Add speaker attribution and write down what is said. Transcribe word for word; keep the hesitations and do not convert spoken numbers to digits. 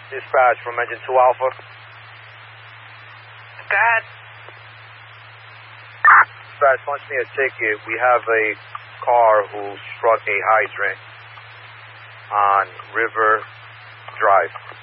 Speaker 1: Dispatch from Engine two Alpha.
Speaker 2: God.
Speaker 1: Dispatch, punch me a ticket. We have a car who struck a hydrant on River Drive.